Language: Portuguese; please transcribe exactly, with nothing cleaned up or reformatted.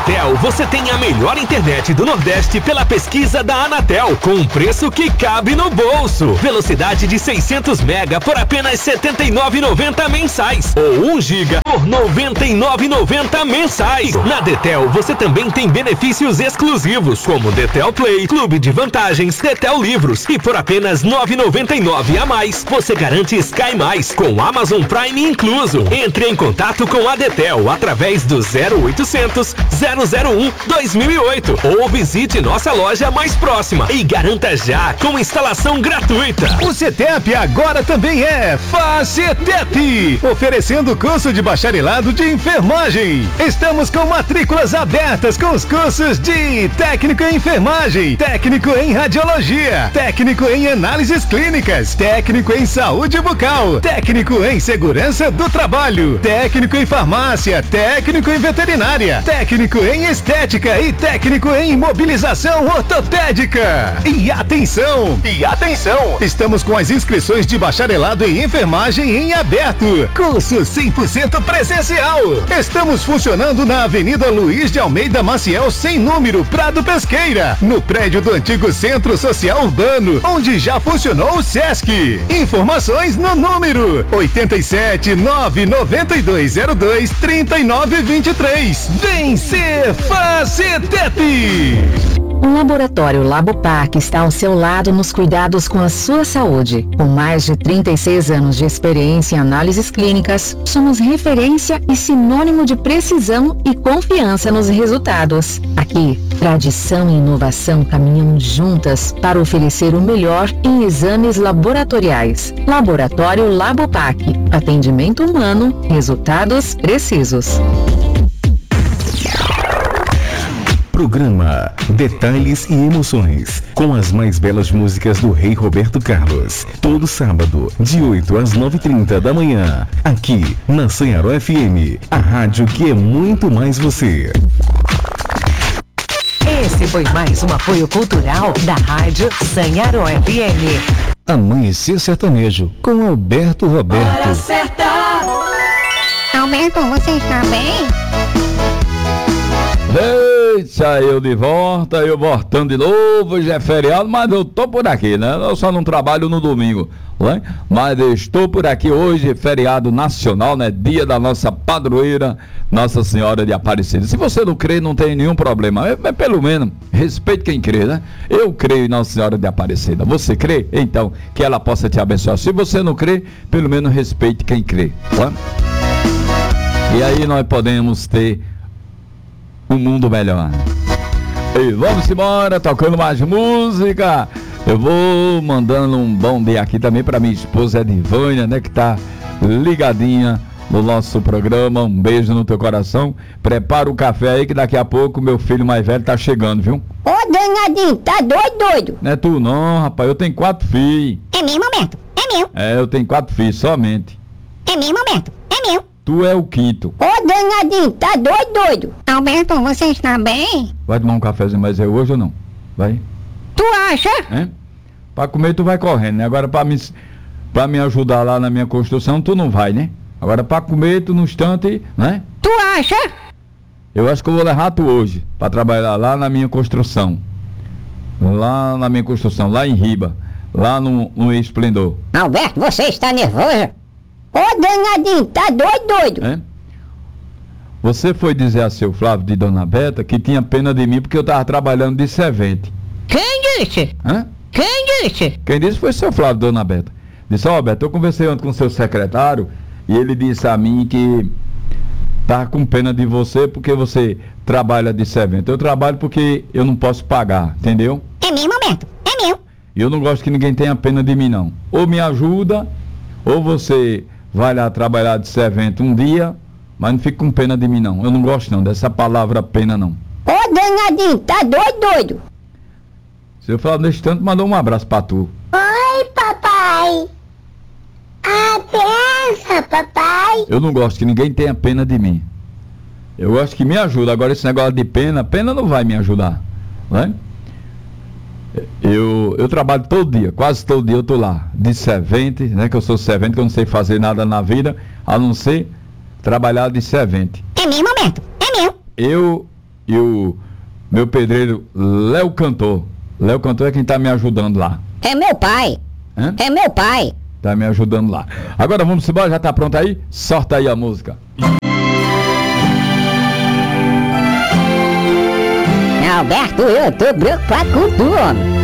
Detel, você tem a melhor internet do Nordeste pela pesquisa da Anatel, com um preço que cabe no bolso. Velocidade de seiscentos mega por apenas setenta e nove reais e noventa centavos mensais, ou um giga por noventa e nove reais e noventa centavos mensais. Na Detel, você também tem benefícios exclusivos, como Detel Play, Clube de Vantagens, Detel Livros, e por apenas nove reais e noventa e nove centavos a mais, você garante Sky Mais, com Amazon Prime incluso. Entre em contato com a Detel através do zero oitocentos, zero zero um, dois mil e oito ou visite nossa loja mais próxima e garanta já com instalação gratuita. O CETEP agora também é FACETEP, oferecendo curso de bacharelado de enfermagem. Estamos com matrículas abertas com os cursos de técnico em enfermagem, técnico em radiologia, técnico em análises clínicas, técnico em saúde bucal, técnico em segurança do trabalho, técnico em farmácia, técnico em veterinária, técnico em estética e técnico em imobilização ortopédica. E atenção, e atenção, estamos com as inscrições de bacharelado em enfermagem em aberto, curso cem por cento presencial. Estamos funcionando na Avenida Luiz de Almeida Maciel, sem número, Prado Pesqueira, no prédio do antigo Centro Social Urbano, onde já funcionou o Sesc. Informações no número oito sete nove nove dois zero dois três nove dois três. Vem ser FACETEP! O Laboratório Labopac está ao seu lado nos cuidados com a sua saúde. Com mais de trinta e seis anos de experiência em análises clínicas, somos referência e sinônimo de precisão e confiança nos resultados. Aqui, tradição e inovação caminham juntas para oferecer o melhor em exames laboratoriais. Laboratório Labopac. Atendimento humano, resultados precisos. Programa Detalhes e Emoções, com as mais belas músicas do Rei Roberto Carlos. Todo sábado, de oito às nove e trinta da manhã, aqui na Sanharó F M, a rádio que é muito mais você. Esse foi mais um apoio cultural da Rádio Sanharó F M. Amanhecer Sertanejo, com Alberto Roberto. Hora certa. Alberto, você está bem? Deixa eu de volta, eu voltando de novo, hoje é feriado, mas eu tô por aqui, né? Eu só não trabalho no domingo, né? Mas eu estou por aqui hoje, feriado nacional, né? Dia da nossa padroeira, Nossa Senhora de Aparecida. Se você não crê, não tem nenhum problema, mas pelo menos respeite quem crê, né? Eu creio em Nossa Senhora de Aparecida. Você crê? Então, que ela possa te abençoar. Se você não crê, pelo menos respeite quem crê, tá? E aí nós podemos ter um mundo melhor. E vamos embora, tocando mais música. Eu vou mandando um bom dia aqui também para minha esposa Edivânia, né, que tá ligadinha no nosso programa. Um beijo no teu coração. Prepara o café aí que daqui a pouco meu filho mais velho tá chegando, viu? Ô, danadinho, tá doido, doido? Não é tu não, rapaz, eu tenho quatro filhos. É meu momento, é meu. É, eu tenho quatro filhos, somente. É meu momento, é meu. Tu é o quinto. Ô, danadinho, tá doido, doido? Alberto, você está bem? Vai tomar um cafezinho mais eu hoje ou não? Vai? Tu acha? É? Pra comer tu vai correndo, né? Agora pra me, pra me ajudar lá na minha construção, tu não vai, né? Agora pra comer tu no instante, né? Tu acha? Eu acho que eu vou levar tu hoje, pra trabalhar lá na minha construção. Lá na minha construção, lá em Riba. Lá no, no Esplendor. Alberto, você está nervoso? Ô, danadinho, tá doido, doido? É? Você foi dizer a seu Flávio de Dona Beta que tinha pena de mim porque eu tava trabalhando de servente. Quem disse? Hã? Quem disse? Quem disse foi seu Flávio de Dona Beta. Disse, ó, Beto, eu conversei ontem com o seu secretário e ele disse a mim que tá com pena de você porque você trabalha de servente. Eu trabalho porque eu não posso pagar, entendeu? É meu momento, é meu. E eu não gosto que ninguém tenha pena de mim, não. Ou me ajuda, ou você vai lá trabalhar de servente um dia, mas não fique com pena de mim, não. Eu não gosto, não, dessa palavra pena, não. Ô, danadinho, tá doido, doido? Seu Flávio, nesse tanto, mandou um abraço pra tu. Oi, papai. A benção, papai. Eu não gosto que ninguém tenha pena de mim. Eu gosto que me ajuda. Agora esse negócio de pena, pena não vai me ajudar, né? Eu, eu trabalho todo dia, quase todo dia eu tô lá, de servente, né? Que eu sou servente, que eu não sei fazer nada na vida, a não ser trabalhar de servente. É meu momento, é meu. Eu e o meu pedreiro Léo Cantor. Léo Cantor é quem tá me ajudando lá. É meu pai. Hã? É meu pai. Tá me ajudando lá. Agora vamos embora, já tá pronto aí? Sorta aí a música. Alberto, eu tô preocupado com tu, homem.